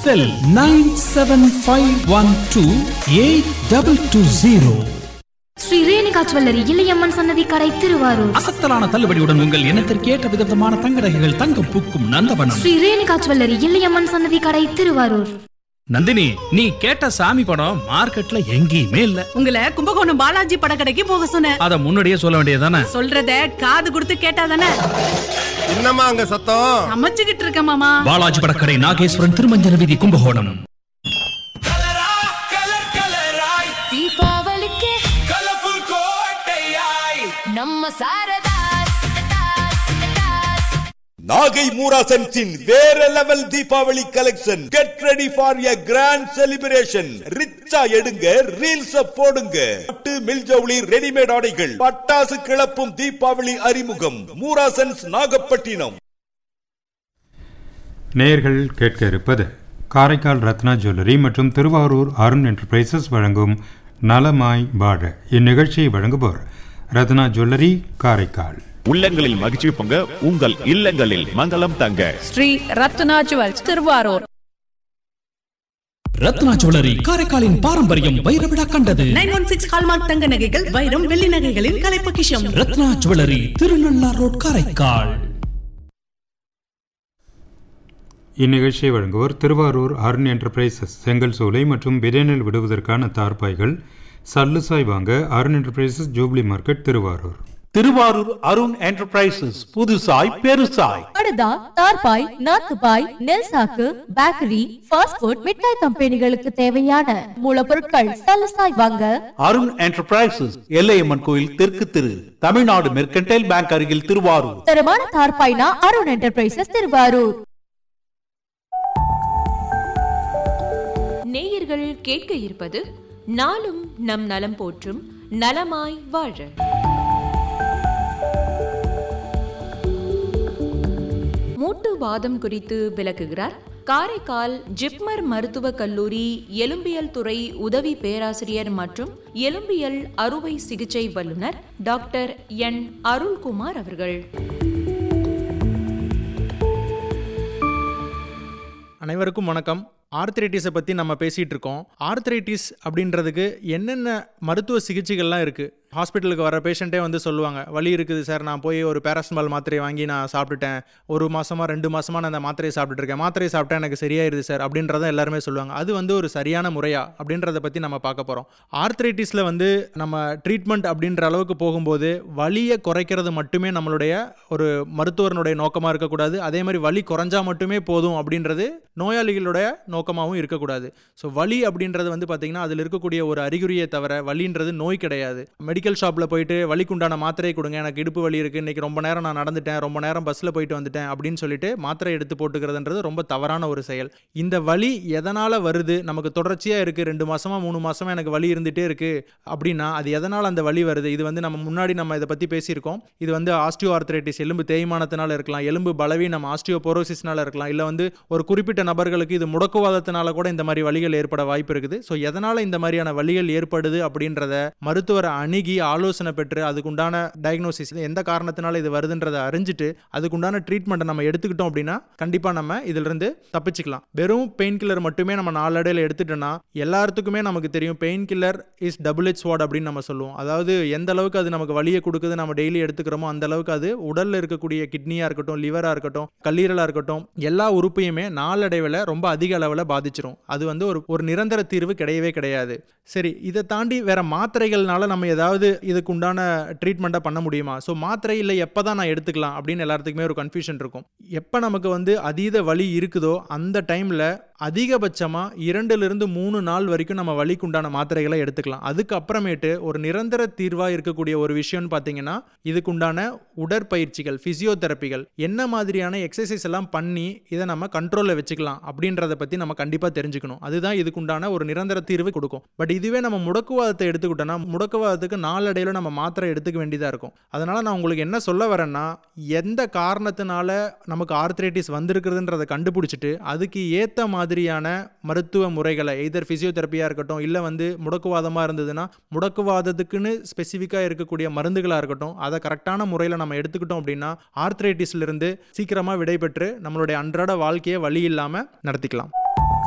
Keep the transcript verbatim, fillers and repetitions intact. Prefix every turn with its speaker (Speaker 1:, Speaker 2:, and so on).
Speaker 1: செல் nine seven five one two eight double two zero.
Speaker 2: Sri Renuka jewellery Ilaiyamman சன்னதி கடை திருவாரூர்.
Speaker 1: அசத்தலான தள்ளுபடியுடன் உங்கள் எண்ணத்திற்கு ஏற்ற விதமான தங்க நகைகள் தங்கம் பூக்கும் நந்தவனம்.
Speaker 2: ஸ்ரீ ரேணுகா ஜுவல்லரி இளையம்மன் சன்னதி கடை திருவாரூர்.
Speaker 1: நந்தினி, நீ கேட்ட சாமி படம் மார்க்கெட்ல எங்கேயுமே இல்ல.
Speaker 3: உங்களை கும்பகோணம் பாலாஜி படக்கடைக்கு போக சொன்னேன்.
Speaker 1: அத முன்னாடியே சொல்ல வேண்டியதானே?
Speaker 3: சொல்றத காது கொடுத்து கேட்டாதானே.
Speaker 4: என்னம்மா அங்க சத்தம்?
Speaker 3: சமைச்சுக்கிட்டு இருக்க மாமா.
Speaker 1: பாலாஜி படக்கடை, நாகேஸ்வரன், திருமஞ்சன வீதி, கும்பகோணம்.
Speaker 5: தீபாவளிக்கு கலர்ஃபுல் கோட்டையாய் நம்ம சாரதாஸ்.
Speaker 6: நாகை மூரா சென்ஸின் வேற level Deepavali collection. Get ready for a grand celebration. ரிச்சா எடுங்க, ரீல்ஸ் போடுங்க. பட்டு மில்ஜவுளி ரெடிமேட் ஆடைகள், பட்டாசு கிளப்பும் தீபாவளி அறிமுகம். மூரா சென்ஸ், நாகப்பட்டினம்.
Speaker 7: நேயர்கள் கேட்க இருப்பது காரைக்கால் ரத்னா ஜுவல்லரி மற்றும் திருவாரூர் அருண் என்டர்பிரைசஸ் வழங்கும் நலமாய் வாழ. இந்நிகழ்ச்சியை வழங்குவோர் ரத்னா ஜுவல்லரி, காரைக்கால்.
Speaker 8: உள்ளங்களில் மகிழ்ச்சி பொங்க, உங்கள் இல்லங்களில் மங்களம் தங்க.
Speaker 3: ஸ்ரீ ரத்னா ஜுவல்ஸ், திருவாரூர்.
Speaker 1: ரத்னா ஜுவல்லரி, காரைக்காலின் பாரம்பரியம் வைர விழா கண்டது.
Speaker 3: நைன் ஒன் சிக்ஸ் ஹால்மார்க் தங்க நகைகள், வைரம் வெள்ளி நகைகளின் கலை பொக்கிஷம்.
Speaker 1: Ratna jewellery, Thirunallar road, Karaikal.
Speaker 7: இந்நிகழ்ச்சியை வழங்குவோர் திருவாரூர் அருண் என்டர்பிரைசஸ். செங்கல் சூளை மற்றும் விதைநெல் விடுவதற்கான தார்பாய்கள் சல்லுசாய் வாங்க Arun enterprises, jubilee market, Thiruvarur.
Speaker 9: Thiruvarur Arun enterprises, புதுசாய் பெருசாய்.
Speaker 10: படுதா, தார்பாய், நாத்துபாய், நெல் சாக்கு, பேக்கரி, ஃபாஸ்ட் ஃபுட், மிட்டாய் கம்பெனிகளுக்கு தேவையான மூலப்பொருட்கள் சலசாய் வாங்க
Speaker 9: அருண் என்டர்பிரைசஸ், எல்லையம்மன் கோயில் தெற்கு திரு, தமிழ்நாடு மெர்கன்டைல் பேங்க் அருகில், திருவாரூர்.
Speaker 10: தரமான தார்பாய்னா அருண் என்டர்பிரைசஸ், திருவாரூர்.
Speaker 5: நேயர்கள் கேட்க இருப்பது நாளும் நம் நலம் போற்றும் நலமாய் வாழ. மூட்டு வாதம் குறித்து விளக்குகிறார் காரைக்கால் ஜிப்மர் மருத்துவக் கல்லூரி எலும்பியல் துறை உதவி பேராசிரியர் மற்றும் எலும்பியல் அறுவை சிகிச்சை வல்லுநர் டாக்டர் என் அருள்குமார் அவர்கள்.
Speaker 11: அனைவருக்கும் வணக்கம். ஆர்த்ரைட்டிஸை பற்றி நம்ம பேசிகிட்டு இருக்கோம். ஆர்த்ரைட்டிஸ் அப்படின்றதுக்கு என்னென்ன மருத்துவ சிகிச்சைகள்லாம் இருக்குது? ஹாஸ்பிட்டலுக்கு வர பேஷண்ட்டே வந்து சொல்லுவாங்க, வலி இருக்குது சார், நான் போய் ஒரு பேராசிட்டமால் மாத்திரையை வாங்கி நான் சாப்பிட்டுட்டேன், ஒரு மாதமாக ரெண்டு மாதமாக நான் அந்த மாத்திரையை சாப்பிட்டுருக்கேன், மாத்திரையை சாப்பிட்டா எனக்கு சரியாயிருது சார் அப்படின்றத எல்லாருமே சொல்லுவாங்க. அது வந்து ஒரு சரியான முறையா அப்படின்றத பற்றி நம்ம பார்க்க போகிறோம். ஆர்த்ரைட்டிஸில் வந்து நம்ம ட்ரீட்மெண்ட் அப்படின்ற அளவுக்கு போகும்போது வலியை குறைக்கிறது மட்டுமே நம்மளுடைய ஒரு மருத்துவரனுடைய நோக்கமாக இருக்கக்கூடாது. அதே மாதிரி வலி குறைஞ்சா மட்டுமே போதும் அப்படின்றது நோயாளிகளுடைய நோக்கமாகவும் இருக்கக்கூடாது. ஸோ வலி அப்படின்றது வந்து பார்த்திங்கன்னா அதில் இருக்கக்கூடிய ஒரு அறிகுறியை தவிர வலின்றது நோய் கிடையாது. மெடிக்கல் ஷாப்பில் போயிட்டு வலிக்குண்டான மாத்திரை கொடுங்க, எனக்கு இடுப்பு வலி இருக்குது, இன்றைக்கி ரொம்ப நேரம் நான் நடந்துட்டேன், ரொம்ப நேரம் பஸ்ஸில் போயிட்டு வந்துட்டேன் அப்படின்னு சொல்லிட்டு மாத்திரை எடுத்து போட்டுக்கிறதுன்றது ரொம்ப தவறான ஒரு செயல். இந்த வலி எதனால் வருது, நமக்கு தொடர்ச்சியாக இருக்குது, ரெண்டு மாதமாக மூணு மாதமாக எனக்கு வலி இருந்துகிட்டே இருக்குது அப்படின்னா அது எதனால் அந்த வலி வருது? இது வந்து நம்ம முன்னாடி நம்ம இதை பற்றி பேசியிருக்கோம். இது வந்து ஆஸ்டியோ ஆர்த்ரைட்டிஸ், எலும்பு தேய்மானத்தினால இருக்கலாம், எலும்பு பலவீனம் ஆஸ்டியோபோரோசிஸ்னால இருக்கலாம், இல்லை வந்து ஒரு குறிப்பிட்ட நபர்களுக்கு இது முடக்குவாதத்தினால கூட இந்த மாதிரி வலிகள் ஏற்பட வாய்ப்பு இருக்குது. ஸோ எதனால் இந்த மாதிரியான வலிகள் ஏற்படுது அப்படின்றத மருத்துவரை அணுகி ஆலோசனை பெற்று அதுக்குண்டான டயக்னோசிஸ், எந்த காரணத்தினால இது வருதுன்றதை அறிஞ்சிட்டு அதுக்குண்டான ட்ரீட்மெண்ட்டை நம்ம எடுத்துக்கிட்டோம் அப்படின்னா கண்டிப்பாக நம்ம இதிலிருந்து தப்பிச்சுக்கலாம். வெறும் பெயின் கில்லர் மட்டுமே நம்ம நாளடைவில் எடுத்துட்டோம்னா எல்லாத்துக்குமே நமக்கு தெரியும் pain killer is double edge sword அப்படின்னு நம்ம சொல்லுவோம். அதாவது எந்த அளவுக்கு அது நமக்கு வலியை கொடுக்குது, நம்ம டெய்லி எடுத்துக்கிறோமோ அந்த அளவுக்கு அது உடலில் இருக்கக்கூடிய கிட்னியாக இருக்கட்டும், லிவராக இருக்கட்டும், கல்லீரலாக இருக்கட்டும், எல்லா உறுப்பையுமே நாளடைவில் ரொம்ப அதிக அளவில் பாதிச்சிரும். அது வந்து ஒரு ஒரு நிரந்தர தீர்வு கிடையவே கிடையாது. சரி, இதை தாண்டி வேற மாத்திரைகள்னால நம்ம ஏதாவது இதுக்கு உண்டான ட்ரீட்மெண்ட்டை பண்ண முடியுமா? ஸோ மாத்திரை இல்லை எப்போ தான் நான் எடுத்துக்கலாம் அப்படின்னு எல்லாத்துக்குமே ஒரு கன்ஃபியூஷன் இருக்கும். எப்போ நமக்கு வந்து அதீத வலி இருக்குதோ அந்த டைமில் அதிகபட்சமாக இரண்டுலேருந்து மூணு நாள் வரைக்கும் நம்ம வலிக்கு உண்டான மாத்திரைகளை எடுத்துக்கலாம். அதுக்கப்புறமேட்டு ஒரு நிரந்தர தீர்வாக இருக்கக்கூடிய ஒரு விஷயம்னு பார்த்தீங்கன்னா இதுக்குண்டான உடற்பயிற்சிகள், ஃபிசியோதெரப்பிகள், என்ன மாதிரியான எக்ஸசைஸ் எல்லாம் பண்ணி இதை நம்ம கண்ட்ரோலில் வச்சுக்கலாம் அப்படின்றத பற்றி நம்ம கண்டிப்பாக தெரிஞ்சுக்கணும். அதுதான் இதுக்குண்டான ஒரு நிரந்தர தீர்வு கொடுக்கும். பட் இதுவே நம்ம முடக்குவாதத்தை எடுத்துக்கிட்டோன்னா முடக்குவாதத்துக்கு நாளடைவில் நம்ம மாத்திரை எடுத்துக்க வேண்டியதாக இருக்கும். அதனால் நான் உங்களுக்கு என்ன சொல்ல வரேன்னா, எந்த காரணத்தினால நமக்கு ஆர்த்ரைட்டிஸ் வந்திருக்கிறதுன்றதை கண்டுபிடிச்சிட்டு அதுக்கு ஏற்ற மாதிரியான மருத்துவ முறைகளை, எய்தர் ஃபிசியோதெரப்பியாக இருக்கட்டும், இல்லை வந்து முடக்குவாதமாக இருந்ததுன்னா முடக்குவாதத்துக்குன்னு ஸ்பெசிஃபிக்காக இருக்கக்கூடிய மருந்துகளாக இருக்கட்டும், அதை கரெக்டான முறையில் நம்ம எடுத்துக்கிட்டோம் அப்படின்னா ஆர்த்ரைட்டிஸ்லேருந்து சீக்கிரமாக விடைபெற்று நம்மளுடைய அன்றாட வாழ்க்கையை வலி இல்லாமல் நடத்திக்கலாம்.